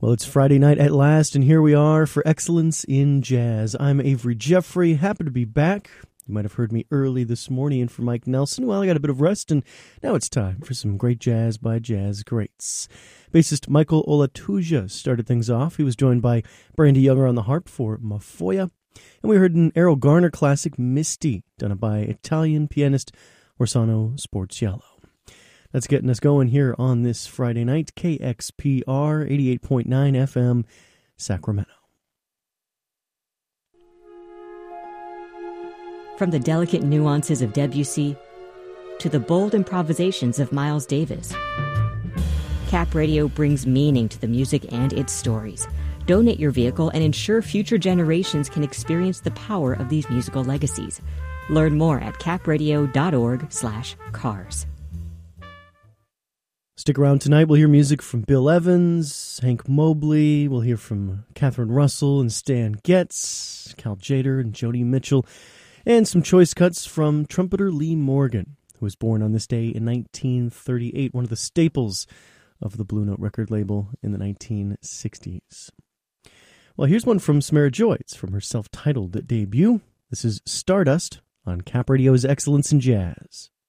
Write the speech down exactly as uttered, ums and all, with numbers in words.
Well, it's Friday night at last, and here we are for Excellence in Jazz. I'm Avery Jeffrey, happy to be back. You might have heard me early this morning, and for Mike Nelson, well, I got a bit of rest, and now it's time for some great jazz by jazz greats. Bassist Michael Olatuja started things off. He was joined by Brandy Younger on the harp for Mafoya, and we heard an Errol Garner classic, Misty, done by Italian pianist Orsano Sportiello. That's getting us going here on this Friday night, K X P R eighty-eight point nine F M, Sacramento. From the delicate nuances of Debussy to the bold improvisations of Miles Davis, Cap Radio brings meaning to the music and its stories. Donate your vehicle and ensure future generations can experience the power of these musical legacies. Learn more at capradio.org slash cars. Stick around tonight. We'll hear music from Bill Evans, Hank Mobley. We'll hear from Catherine Russell and Stan Getz, Cal Tjader and Joni Mitchell, and some choice cuts from trumpeter Lee Morgan, who was born on this day in nineteen thirty-eight, one of the staples of the Blue Note record label in the nineteen sixties. Well, here's one from Samara Joyce from her self-titled debut. This is Stardust on Cap Radio's Excellence in Jazz.